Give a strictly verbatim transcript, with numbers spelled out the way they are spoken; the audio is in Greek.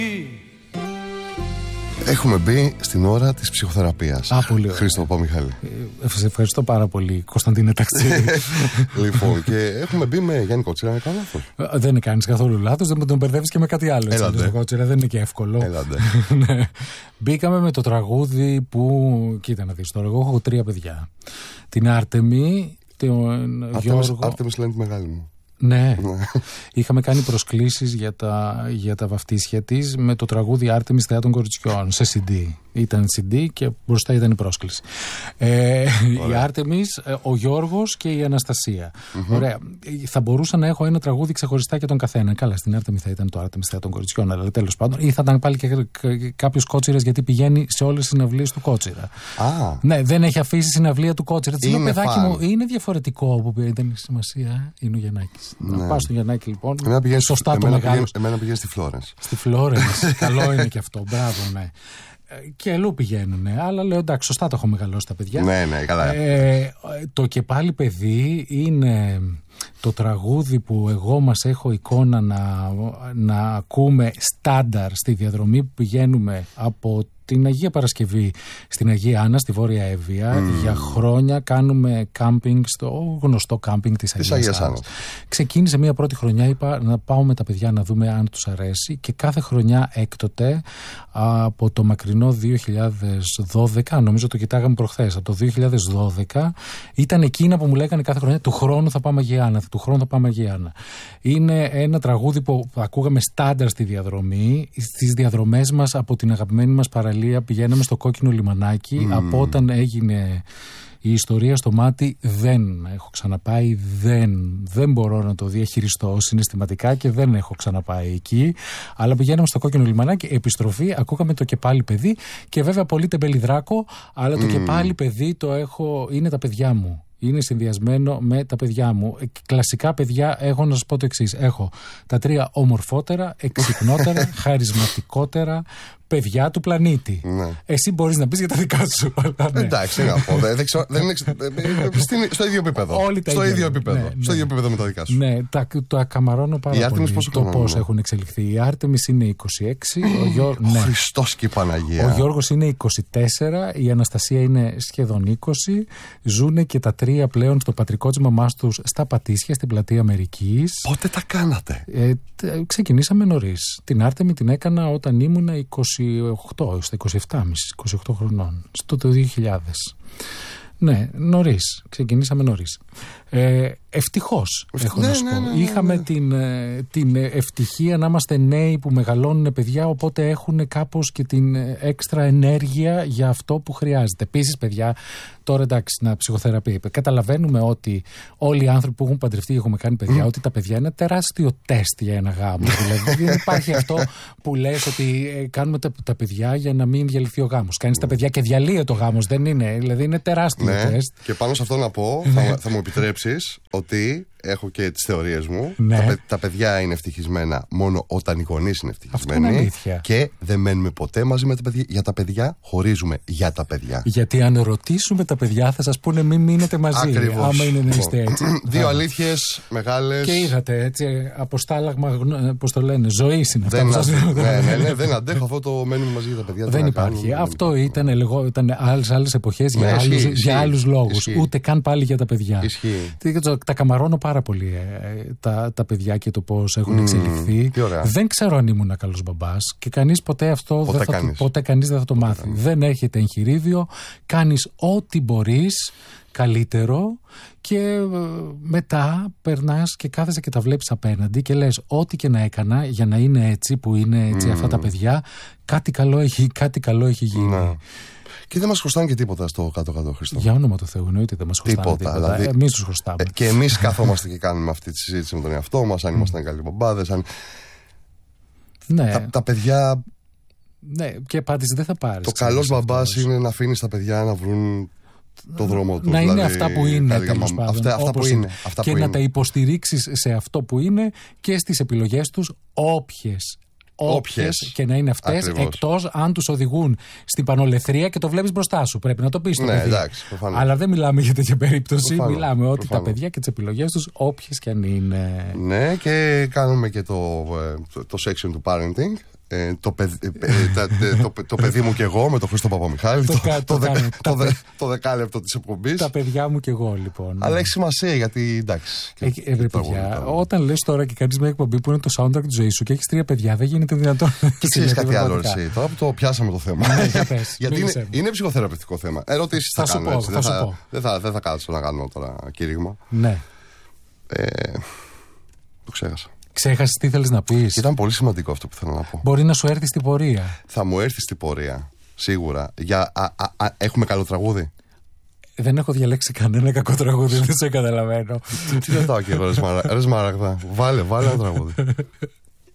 Έχουμε μπει στην ώρα της ψυχοθεραπείας. Α, πολύ ωραία. Χρήστο Παπαμιχάλη. Ε, σε ευχαριστώ πάρα πολύ, Κωνσταντίνε Ταξίδη. Λοιπόν, και έχουμε μπει με Γιάννη Κότσιρα, να κάνω λάθος. Ε, δεν κάνεις καθόλου λάθος, δεν τον μπερδεύεις και με κάτι άλλο. Έτσι, Κότσιρα, δεν είναι και εύκολο. Ναι. Μπήκαμε με το τραγούδι που. Κοίτα να δεις τώρα, εγώ έχω τρία παιδιά. Την Άρτεμι, τον Γιώργο. Άρτεμις λένε τη μεγάλη μου. Ναι. Είχαμε κάνει προσκλήσεις για τα, για τα βαφτίσια της με το τραγούδι Άρτεμις Θεά των Κοριτσιών σε σι ντι. Ήταν σι ντι και μπροστά ήταν η πρόσκληση. Ε, η Άρτεμις, ο Γιώργος και η Αναστασία. Mm-hmm. Ωραία. Θα μπορούσα να έχω ένα τραγούδι ξεχωριστά για τον καθένα. Καλά, στην Άρτεμις θα ήταν το Άρτεμις Θεά των Κοριτσιών, αλλά τέλος πάντων. Ή θα ήταν πάλι και κάποιος Κότσιρας, γιατί πηγαίνει σε όλες τις συναυλίες του Κότσιρα. Ah. Ναι, δεν έχει αφήσει συναυλία του Κότσιρα. Τι λέω, παιδάκι μου, είναι διαφορετικό που δεν έχει σημασία. Είναι ο Γιαννάκης. Ναι. Να πάω στο Γιαννάκη λοιπόν. Εμένα σωστά εμένα το μεγάλο. Εμένα πηγαίνει στη Φλόρενς. Στη Φλόρενς. Καλό είναι και αυτό. Μπράβο, ναι. Και αλλού πηγαίνουν. Αλλά λέω εντάξει, σωστά το έχω μεγαλώσει τα παιδιά. Ναι, ναι, καλά. Ε, το και πάλι παιδί είναι το τραγούδι που εγώ μας έχω εικόνα να, να ακούμε στάνταρ στη διαδρομή που πηγαίνουμε από την Αγία Παρασκευή στην Αγία Άννα, στη Βόρεια Εύβοια. Mm. Για χρόνια κάνουμε κάμπινγκ στο γνωστό κάμπινγκ της Αγίας, Αγίας Άννας. Ξεκίνησε μια πρώτη χρονιά, είπα να πάω με τα παιδιά να δούμε αν τους αρέσει, και κάθε χρονιά έκτοτε από το μακρινό δύο χιλιάδες δώδεκα, νομίζω το κοιτάγαμε προχθές, από το δύο χιλιάδες δώδεκα ήταν εκείνα που μου λέγανε κάθε χρονιά του χρόνου θα πάμε Αγία Άννα, του χρόνου θα πάμε Αγία Άννα. Είναι ένα τραγούδι που ακούγαμε στάνταρ στη διαδρομή, στις διαδρομές μας από την αγαπημένη μας παραλία. Πηγαίναμε στο Κόκκινο Λιμανάκι. Mm. Από όταν έγινε η ιστορία στο μάτι δεν έχω ξαναπάει, δεν, δεν μπορώ να το διαχειριστώ συναισθηματικά και δεν έχω ξαναπάει εκεί. Αλλά πηγαίναμε στο Κόκκινο Λιμανάκι, επιστροφή, ακούγαμε το «Και πάλι παιδί», και βέβαια πολύ τεμπελιδράκο, αλλά το mm. «Και πάλι παιδί» το έχω, είναι τα παιδιά μου. Είναι συνδυασμένο με τα παιδιά μου. Κλασικά παιδιά, έχω να σας πω το εξής. Έχω τα τρία ομορφότερα, εξυπνότερα, χαρισματικότερα παιδιά του πλανήτη. Ναι. Εσύ μπορείς να πεις για τα δικά σου. Ναι. Εντάξει, να πω. Δεν ξέρω, δεν είναι, στο ίδιο επίπεδο. Όλοι τα στο ίδιο ίδιο επίπεδο. Ναι, ναι. Στο ίδιο επίπεδο με τα δικά σου. Ναι, τα, το ακαμαρώνω πάρα η πολύ. Πόσο το πώς έχουν εξελιχθεί. Η Άρτεμις είναι είκοσι έξι. Ο, Γιώ... ο ναι. Χριστός και η Παναγία. Ο Γιώργος είναι είκοσι τέσσερα. Η Αναστασία είναι σχεδόν είκοσι. Ζούνε και τα τρία πλέον στο πατρικό της μαμάς τους στα Πατήσια, στην πλατεία Αμερικής. Πότε τα κάνατε? Ε, ξεκινήσαμε νωρίς. Την Άρτεμι την έκανα όταν ήμουνα είκοσι οκτώ, στα είκοσι επτά, είκοσι οκτώ χρονών, στο το δύο χιλιάδες. Ναι, νωρίς. Ξεκινήσαμε νωρίς. Ε, ευτυχώς, έχω ναι, να σου ναι, πω. Ναι, ναι, ναι. Είχαμε την, την ευτυχία να είμαστε νέοι που μεγαλώνουν παιδιά, οπότε έχουν κάπως και την έξτρα ενέργεια για αυτό που χρειάζεται. Επίσης, παιδιά, τώρα εντάξει, να ψυχοθεραπεία. Καταλαβαίνουμε ότι όλοι οι άνθρωποι που έχουν παντρευτεί και έχουμε κάνει παιδιά, mm. ότι τα παιδιά είναι ένα τεράστιο τεστ για ένα γάμο. Δηλαδή, δεν υπάρχει αυτό που λες ότι κάνουμε τα, τα παιδιά για να μην διαλυθεί ο γάμος. Κάνεις τα παιδιά και διαλύεται ο γάμος. Δεν είναι. Δηλαδή, είναι τεράστιο ναι. τεστ. Και πάνω σε αυτό να πω, θα, θα μου επιτρέψεις ότι έχω και τις θεωρίες μου. Ναι. Τα, τα παιδιά είναι ευτυχισμένα μόνο όταν οι γονείς είναι ευτυχισμένοι. Αυτό είναι αλήθεια. Και δεν μένουμε ποτέ μαζί με τα παιδιά. Για τα παιδιά χωρίζουμε για τα παιδιά. Γιατί αν ρωτήσουμε τα παιδιά θα σας πούνε μην μείνετε μαζί. Ακριβώς. Άμα είναι να είστε έτσι. Δύο αλήθειες μεγάλες. Και είδατε έτσι αποστάλαγμα, πώς το λένε, ζωής είναι δεν αυτά. Ναι, ναι, ναι, δεν αντέχω αυτό το μένουμε μαζί για τα παιδιά. Δεν υπάρχει. Κάνουμε, αυτό δεν ήταν, εγώ, ήταν άλλες, άλλες εποχές ναι, για, ισχύει, άλλους, ισχύει, για άλλους λόγους. Ισχύει. Ούτε καν πάλι για τα παιδιά. Ισχύει. Τα καμαρώνω πάρα πολύ ε, τα, τα παιδιά και το πώς έχουν mm, εξελιχθεί. Δεν ξέρω αν ήμουν καλός μπαμπάς και κανείς ποτέ αυτό ποτέ δεν θα, κανείς. ποτέ κανείς δεν θα το μάθει. Ποτέ. Δεν έχετε εγχειρίδιο. Κάνεις ό,τι μπορείς καλύτερο και μετά περνάς και κάθεσαι και τα βλέπεις απέναντι και λες ό,τι και να έκανα για να είναι έτσι που είναι έτσι mm. αυτά τα παιδιά, κάτι καλό έχει, κάτι καλό έχει γίνει. Να. Και δεν μας χρωστάνε και τίποτα στο κάτω-κάτω, Χριστό. Για όνομα του Θεού, εννοείται δεν μας χρωστάνε τίποτα. τίποτα. Δηλαδή, εμείς τους χρωστάμε. Ε, και εμείς καθόμαστε και κάνουμε αυτή τη συζήτηση με τον εαυτό μας, αν ήμασταν καλοί μπαμπάδες. Αν... Ναι. Τα, τα παιδιά. Ναι, και απάντηση δεν θα πάρεις. Το καλός μπαμπάς είναι να αφήνεις τα παιδιά να βρουν το δρόμο τους. Να δηλαδή, είναι αυτά που είναι, τέλος πάντων. Αυτά, αυτά που είναι. Αυτά και που να είναι. τα υποστηρίξεις σε αυτό που είναι και στις επιλογές τους, όποιες. Όποιες και να είναι αυτές, εκτός αν τους οδηγούν στην πανολεθρία και το βλέπεις μπροστά σου. Πρέπει να το πεις το ναι, παιδί. Εντάξει, αλλά δεν μιλάμε για τέτοια περίπτωση. Προφανώς, μιλάμε ότι προφανώς. τα παιδιά και τις επιλογές τους, όποιες και αν είναι. Ναι, και κάνουμε και το, το, το section του parenting. Ε, το, παιδ, ε, τα, το, το παιδί μου και εγώ με τον Χρήστο Παπαμιχάλη. Το, το, το, δεκα, το, δε, το δεκάλεπτο της εκπομπής. Τα παιδιά μου και εγώ λοιπόν. Αλλά έχει σημασία γιατί εντάξει. Ε, ε, ε, παιδιά, όταν λες τώρα και κάνεις μια εκπομπή που είναι το soundtrack της ζωής σου και έχεις τρία παιδιά, δεν γίνεται δυνατόν. Και ξέρεις κάτι άλλο εσύ. Τώρα που το πιάσαμε το θέμα. Ναι, για πες, γιατί είναι, είναι ψυχοθεραπευτικό θέμα. Ερωτήσεις θα, θα κάνω. Πω, δεν, θα, θα, δεν, θα, δεν θα κάτσω να κάνω τώρα κήρυγμα. Ναι. Ε, το ξέχασα. Ξέχασες τι θέλεις να πεις. Ήταν πολύ σημαντικό αυτό που θέλω να πω. Μπορεί να σου έρθει στην πορεία. Θα μου έρθει στην πορεία. Σίγουρα. Για, α, α, α, έχουμε καλό τραγούδι. Δεν έχω διαλέξει κανένα κακό τραγούδι, δεν σε καταλαβαίνω. Τι ρωτάω και εγώ, ρε Σμαράγδα. Βάλε, βάλε ένα τραγούδι.